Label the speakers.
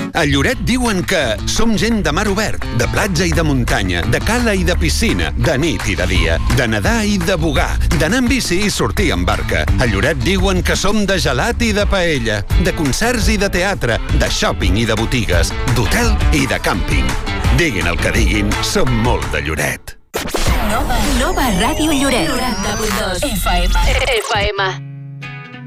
Speaker 1: A Lloret diuen que som gent de mar obert, de platja i de muntanya, de cala i de piscina, de nit i de dia, de nedar i de bugar, d'anar en bici i sortir en barca. A Lloret diuen que som de gelat i de paella, de concerts i de teatre, de shopping i de botigues, d'hotel i de càmping. Diguin el que diguin, som molt de Lloret.
Speaker 2: Nova Ràdio Lloret. 90.2 FM.